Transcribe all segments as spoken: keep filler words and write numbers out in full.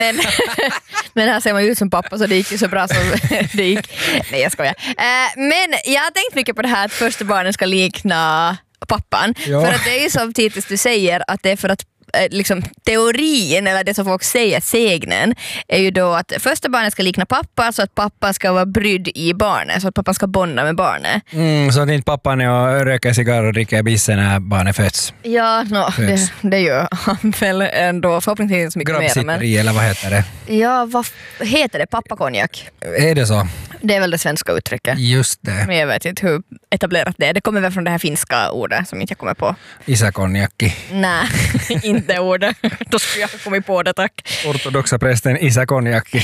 Men, men här ser man ju ut som pappa så det gick ju så bra som det gick. Nej, jag skojar. Eh, men jag har tänkt mycket på det här att första barnen ska likna pappan. Ja. För att det är ju som Titus du säger att det är för att liksom teorin eller det som folk säger, sägnen är ju då att första barnet ska likna pappa så att pappan ska vara brydd i barnet, så att pappan ska bonda med barnet. Mm, så att inte pappan är och röker cigarr och dricker bisse när barnet föds. Ja, no, det, det gör han väl ändå förhoppningsvis mycket mer. Grabbsitteri eller vad heter det? Ja, vad heter det? Pappakonjak? Är det så? Det är väl det svenska uttrycket. Just det. Men jag vet inte hur etablerat det är. Det kommer väl från det här finska ordet som inte jag kommer på. Isäkonjakki. Nej, inte ordet. Då skulle jag komma på det, tack. Ortodoxa prästen Isäkonjakki.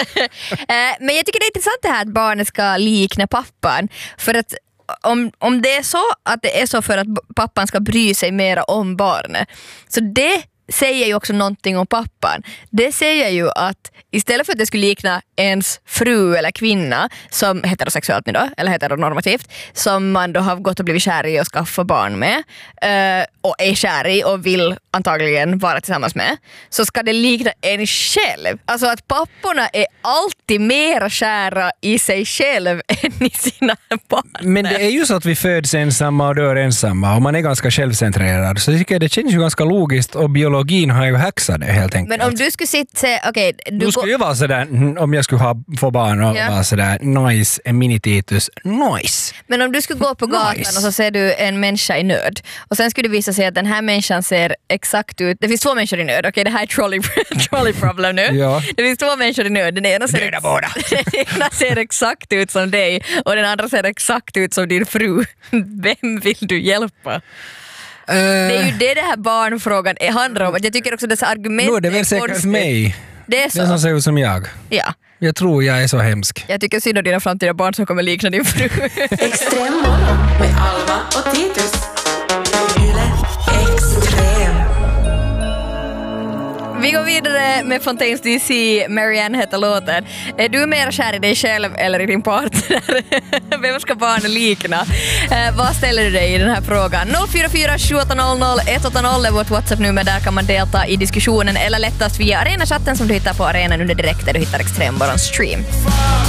Men jag tycker det är intressant det här att barnet ska likna pappan. För att om, om det är så att det är så för att pappan ska bry sig mer om barnet. Så det säger ju också någonting om pappan. Det säger ju att istället för att det skulle likna ens fru eller kvinna som heterosexuellt nu då, eller heteronormativt, som man då har gått och blivit kär i och skaffat barn med uh, och är kär i och vill antagligen vara tillsammans med, så ska det likna en själv. Alltså att papporna är alltid mer kära i sig själv än i sina barn. Men det är ju så att vi föds ensamma och dör ensamma och man är ganska självcentrerad, så jag tycker det känns ju ganska logiskt och biologin har ju häxat det helt enkelt. Men om du skulle sitta okej, okay, du, du skulle ju vara sådär, om jag skulle ha, få barn och ja. vara sådär nice, en mini-Titus, nice. Men om du skulle gå på gatan nice. Och så ser du en människa i nöd och sen skulle det visa sig att den här människan ser exakt ut, det finns två människor i nöd, okej okay, det här är trolley, trolley problem nu. Ja. Det finns två människor i nöd, den ena ser, ex- båda. den ena ser exakt ut som dig och den andra ser exakt ut som din fru. Vem vill du hjälpa? Uh, det är ju det det här barnfrågan handlar om. Jag tycker också dessa argument nu är det väl säkert mig. Det är så. Det som ser ut som jag. Ja. Jag tror jag är så hemsk. Jag tycker synd om dina framtida barn som kommer likna din fru. Extrem morgon med Alma och Titus. Yle Extrem. Vi går vidare med Fontaines D C. Marianne heter låten. Är du mer kär i dig själv eller i din partner? Vem ska barnen likna? Eh, vad ställer du dig i den här frågan? noll fyra fyra sju åtta noll noll ett åtta noll är vårt WhatsApp-nummer. Där kan man delta i diskussionen eller lättast via Arena-chatten som du hittar på arenan under direkt där du hittar Extrem Morgon Stream.